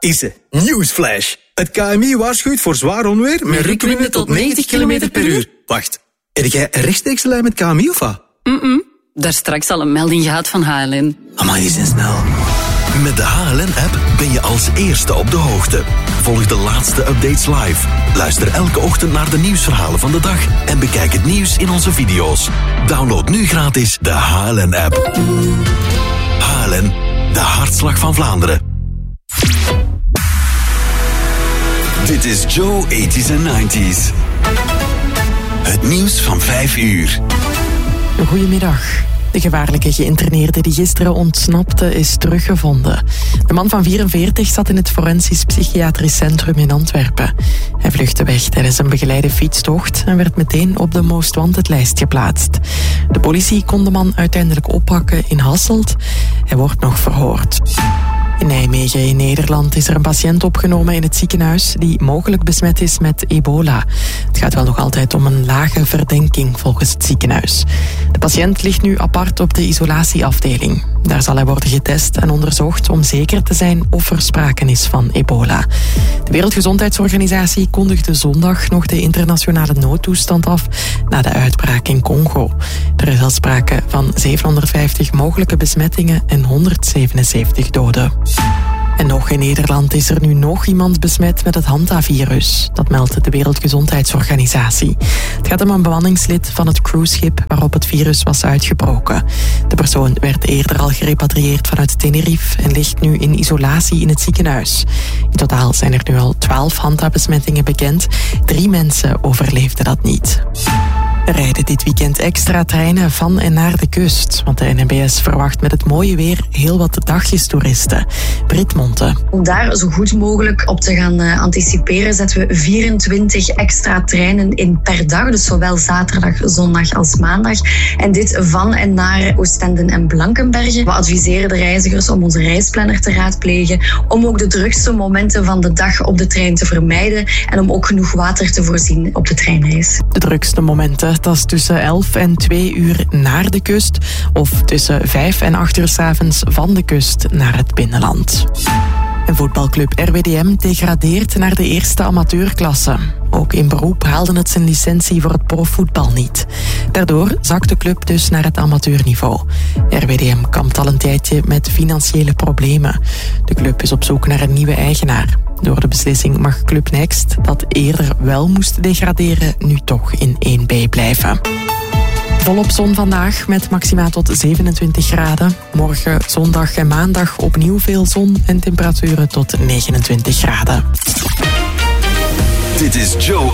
Isse, nieuwsflash. Het KMI waarschuwt voor zwaar onweer met rukwinden tot 90 km per uur. Wacht, heb jij een rechtstreekse lijn met KMI of wat? Daar straks al een melding gehad van HLN. Amai, die zijn snel. Met de HLN-app ben je als eerste op de hoogte. Volg de laatste updates live. Luister elke ochtend naar de nieuwsverhalen van de dag en bekijk het nieuws in onze video's. Download nu gratis de HLN-app. HLN, de hartslag van Vlaanderen. Dit is Joe 80s en 90s. Het nieuws van 5 uur. Goedemiddag. De gevaarlijke geïnterneerde die gisteren ontsnapte is teruggevonden. De man van 44 zat in het Forensisch Psychiatrisch Centrum in Antwerpen. Hij vluchtte weg tijdens een begeleide fietstocht en werd meteen op de Most Wanted-lijst geplaatst. De politie kon de man uiteindelijk oppakken in Hasselt. Hij wordt nog verhoord. In Nijmegen in Nederland is er een patiënt opgenomen in het ziekenhuis die mogelijk besmet is met ebola. Het gaat wel nog altijd om een lage verdenking volgens het ziekenhuis. De patiënt ligt nu apart op de isolatieafdeling. Daar zal hij worden getest en onderzocht om zeker te zijn of er sprake is van ebola. De Wereldgezondheidsorganisatie kondigde zondag nog de internationale noodtoestand af na de uitbraak in Congo. Er is al sprake van 750 mogelijke besmettingen en 177 doden. En nog in Nederland is er nu nog iemand besmet met het hantavirus. Dat meldt de Wereldgezondheidsorganisatie. Het gaat om een bemanningslid van het cruiseschip waarop het virus was uitgebroken. De persoon werd eerder al gerepatrieerd vanuit Tenerife en ligt nu in isolatie in het ziekenhuis. In totaal zijn er nu al 12 hanta-besmettingen bekend. 3 mensen overleefden dat niet. Er rijden dit weekend extra treinen van en naar de kust. Want de NMBS verwacht met het mooie weer heel wat dagjestoeristen. Britt Monte. Om daar zo goed mogelijk op te gaan anticiperen zetten we 24 extra treinen in per dag. Dus zowel zaterdag, zondag als maandag. En dit van en naar Oostende en Blankenberge. We adviseren de reizigers om onze reisplanner te raadplegen. Om ook de drukste momenten van de dag op de trein te vermijden. En om ook genoeg water te voorzien op de treinreis. De drukste momenten, dat is tussen 11 en 2 uur naar de kust of tussen 5 en 8 uur 's avonds van de kust naar het binnenland. En voetbalclub RWDM degradeert naar de eerste amateurklasse. Ook in beroep haalde het zijn licentie voor het profvoetbal niet. Daardoor zakt de club dus naar het amateurniveau. RWDM kampt al een tijdje met financiële problemen. De club is op zoek naar een nieuwe eigenaar. Door de beslissing mag Club Next, dat eerder wel moest degraderen, nu toch in 1B blijven. Volop zon vandaag met maxima tot 27 graden. Morgen, zondag en maandag opnieuw veel zon en temperaturen tot 29 graden. Dit is Joe